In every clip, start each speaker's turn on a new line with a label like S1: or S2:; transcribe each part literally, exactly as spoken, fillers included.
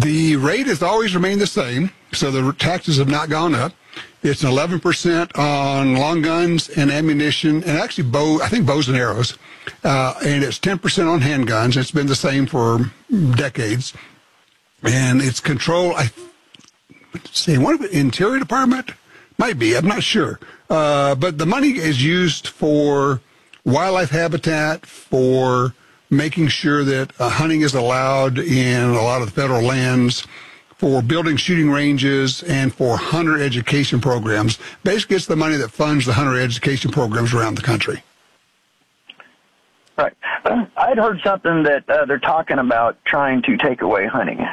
S1: The rate has always remained the same, so the taxes have not gone up. It's an eleven percent on long guns and ammunition, and actually bow, I think bows and arrows, uh, and it's ten percent on handguns. It's been the same for decades, and it's controlled. I see one of the Interior Department might be. I'm not sure, uh, but the money is used for wildlife habitat, for making sure that uh, hunting is allowed in a lot of the federal lands, for building shooting ranges, and for hunter education programs. Basically, it's the money that funds the hunter education programs around the country.
S2: Right. Uh, I'd heard something that uh, they're talking about trying to take away hunting.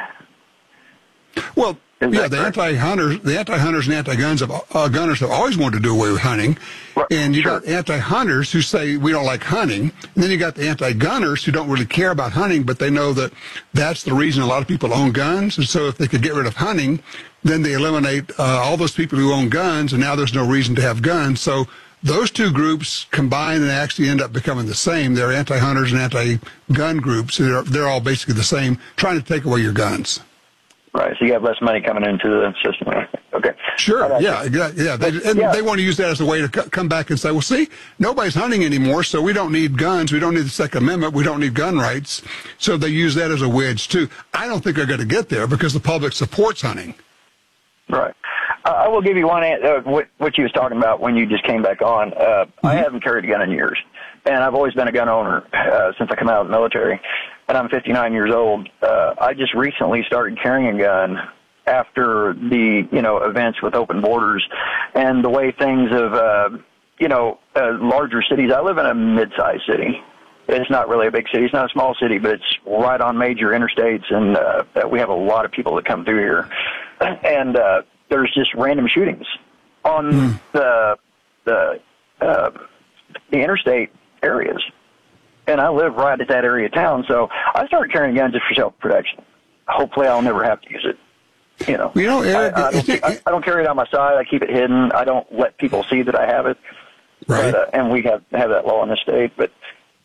S1: Well, yeah, the anti-hunters, the anti-hunters and anti-guns have, uh, gunners have always wanted to do away with hunting.
S2: Right.
S1: And you
S2: Sure.
S1: got anti-hunters who say we don't like hunting, and then you got the anti-gunners who don't really care about hunting, but they know that that's the reason a lot of people own guns. And so if they could get rid of hunting, then they eliminate uh, all those people who own guns, and now there's no reason to have guns. So those two groups combine and actually end up becoming the same. They're anti-hunters and anti-gun groups. They're, they're all basically the same, trying to take away your guns.
S2: Right, so you have less money coming into the system. Okay.
S1: Sure, yeah, yeah, yeah. They, and
S2: yeah.
S1: they want to use that as a way to c- come back and say, well, see, nobody's hunting anymore, so we don't need guns. We don't need the Second Amendment. We don't need gun rights. So they use that as a wedge, too. I don't think they're going to get there because the public supports hunting.
S2: Right. Uh, I will give you one, uh, what, what you was talking about when you just came back on. Uh, mm-hmm. I haven't carried a gun in years, and I've always been a gun owner uh, since I came out of the military. And I'm fifty-nine years old. Uh, I just recently started carrying a gun after the, you know, events with open borders and the way things have, uh, you know, uh, larger cities. I live in a mid-sized city. It's not really a big city. It's not a small city, but it's right on major interstates, and uh, we have a lot of people that come through here. And uh, there's just random shootings on mm. the the uh, the interstate areas. And I live right at that area of town, so I started carrying a gun just for self-protection. Hopefully I'll never have to use it. You know,
S1: you know Eric,
S2: I, I, don't, I, I don't carry it on my side. I keep it hidden. I don't let people see that I have it.
S1: Right.
S2: But, uh, and we have, have that law in the state. But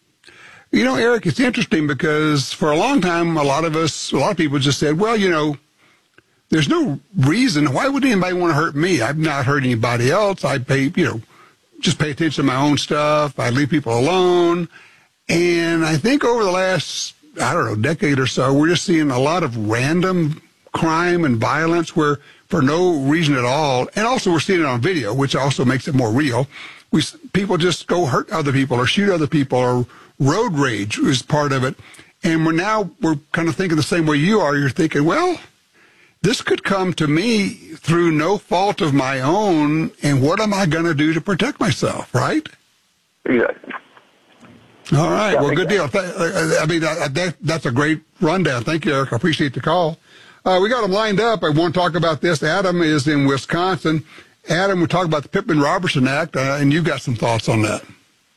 S1: you know, Eric, it's interesting because for a long time, a lot of us, a lot of people just said, well, you know, there's no reason. Why would anybody want to hurt me? I've not hurt anybody else. I pay, you know, just pay attention to my own stuff. I leave people alone. And I think over the last, I don't know, decade or so, we're just seeing a lot of random crime and violence where for no reason at all. And also we're seeing it on video, which also makes it more real. We people just go hurt other people or shoot other people, or road rage is part of it. And we're now, we're kind of thinking the same way you are. You're thinking, well, this could come to me through no fault of my own. And what am I going to do to protect myself, right?
S2: Exactly.
S1: All right.
S2: Yeah,
S1: well, good
S2: exactly.
S1: deal. I mean, that, that's a great rundown. Thank you, Eric. I appreciate the call. Uh, we got them lined up. I want to talk about this. Adam is in Wisconsin. Adam, we're talking about the Pittman-Robertson Act, uh, and you've got some thoughts on that.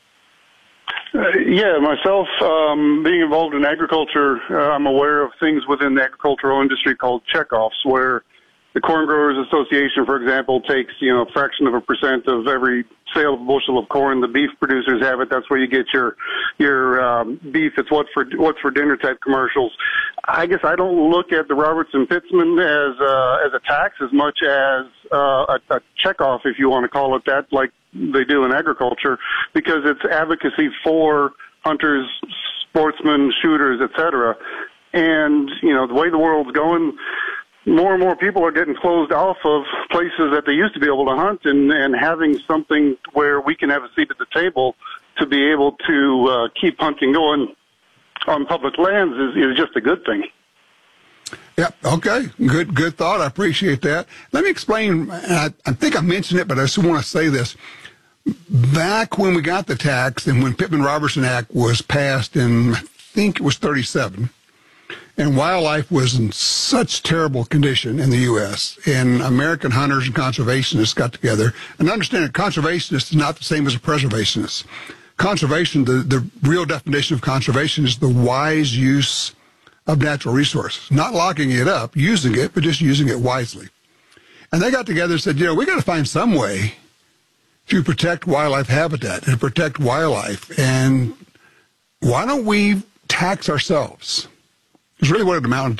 S3: Uh, yeah, myself, um, being involved in agriculture, uh, I'm aware of things within the agricultural industry called checkoffs, where the Corn Growers Association, for example, takes, you know, a fraction of a percent of every sale of bushel of corn. The beef producers have it. That's where you get your your um, beef. It's what for what's for dinner type commercials. I guess I don't look at the Robertson-Pittman as uh, as a tax as much as uh, a, a checkoff, if you want to call it that, like they do in agriculture, because it's advocacy for hunters, sportsmen, shooters, et cetera. And, you know, the way the world's going, more and more people are getting closed off of places that they used to be able to hunt, and, and having something where we can have a seat at the table to be able to uh, keep hunting going on public lands is, is just a good thing.
S1: Yep. Okay. Good, good thought. I appreciate that. Let me explain. I, I think I mentioned it, but I just want to say this. Back when we got the tax and when Pittman-Robertson Act was passed in, I think it was thirty-seven, and wildlife was in such terrible condition in the U S, and American hunters and conservationists got together. And understand that conservationist is not the same as a preservationist. Conservation, the, the real definition of conservation is the wise use of natural resources, not locking it up, using it, but just using it wisely. And they got together and said, you know, we got to find some way to protect wildlife habitat and protect wildlife. And why don't we tax ourselves? Is really what it amounted to.